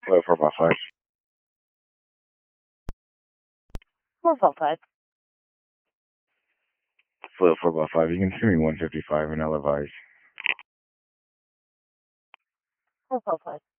Flight 455. 455. Flight 455. You can send me 155 and I'll advise. 455.